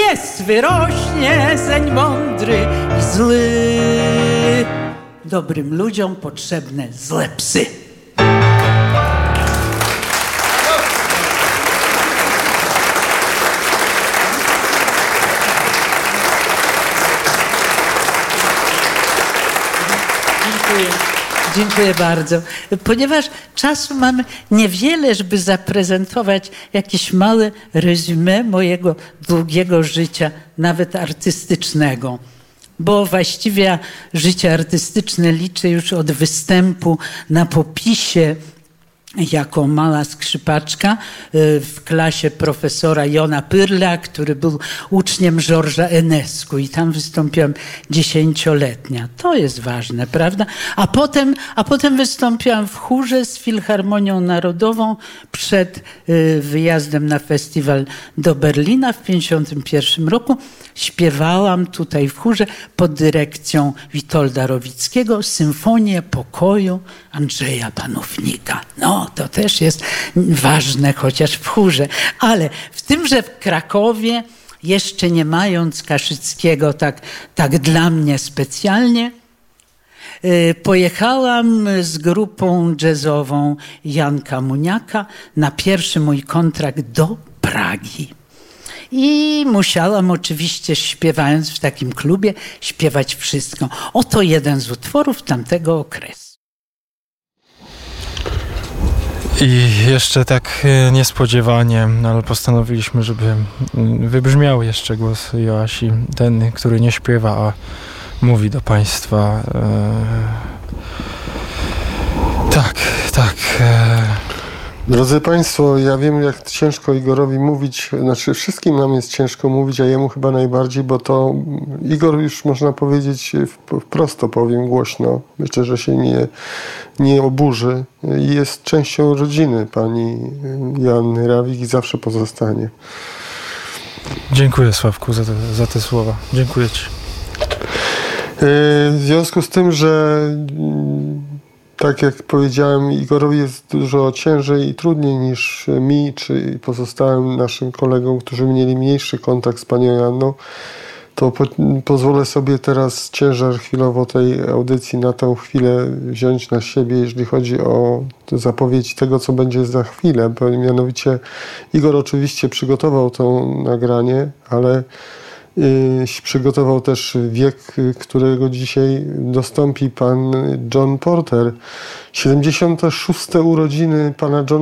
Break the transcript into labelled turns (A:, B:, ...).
A: pies wyrośnie zeń mądry i zły. Dobrym ludziom potrzebne złe psy. Dziękuję bardzo. Ponieważ czasu mamy niewiele, żeby zaprezentować jakieś małe resume mojego długiego życia, nawet artystycznego. Bo właściwie życie artystyczne liczę już od występu na popisie jako mała skrzypaczka w klasie profesora Jona Pyrla, który był uczniem Georgesa Enescu i tam wystąpiłam 10-letnia. To jest ważne, prawda? A potem wystąpiłam w chórze z Filharmonią Narodową przed wyjazdem na festiwal do Berlina w 1951 roku. Śpiewałam tutaj w chórze pod dyrekcją Witolda Rowickiego Symfonię Pokoju Andrzeja Panównika. No, to też jest ważne, chociaż w chórze. Ale w tymże w Krakowie, jeszcze nie mając Kaszyckiego tak dla mnie specjalnie, pojechałam z grupą jazzową Janka Muniaka na pierwszy mój kontrakt do Pragi. I musiałam oczywiście, śpiewając w takim klubie, śpiewać wszystko. Oto jeden z utworów tamtego okresu.
B: I jeszcze tak niespodziewanie, ale postanowiliśmy, żeby wybrzmiał jeszcze głos Joasi, ten, który nie śpiewa, a mówi do Państwa. Tak.
C: Drodzy Państwo, ja wiem, jak ciężko Igorowi mówić, znaczy wszystkim nam jest ciężko mówić, a jemu chyba najbardziej, bo to Igor już można powiedzieć wprost, powiem głośno, myślę, że się nie oburzy. Jest częścią rodziny pani Joanny Rawik i zawsze pozostanie.
B: Dziękuję, Sławku, za te słowa. Dziękuję Ci.
C: W związku z tym, że tak jak powiedziałem, Igorowi jest dużo ciężej i trudniej niż mi, czy pozostałym naszym kolegom, którzy mieli mniejszy kontakt z panią Joanną, to pozwolę sobie teraz ciężar chwilowo tej audycji na tę chwilę wziąć na siebie, jeżeli chodzi o zapowiedź tego, co będzie za chwilę. Bo mianowicie Igor oczywiście przygotował to nagranie, ale przygotował też wiek, którego dzisiaj dostąpi pan John Porter. 76. urodziny pana Johna